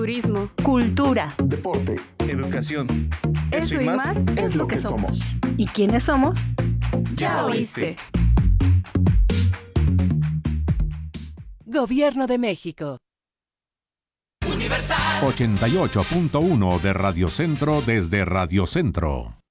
turismo, cultura, deporte, educación. Eso y más es lo que somos. ¿Y quiénes somos? Ya oíste. Gobierno de México. 88.1 de Radio Centro desde Radio Centro.